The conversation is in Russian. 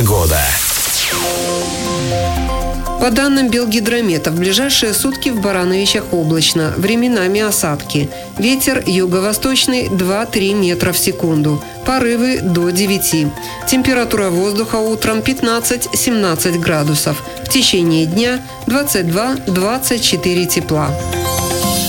Погода. По данным Белгидромета, в ближайшие сутки в Барановичах облачно, временами осадки. Ветер юго-восточный 2-3 метра в секунду. Порывы до 9. Температура воздуха утром 15-17 градусов. В течение дня 22-24 тепла.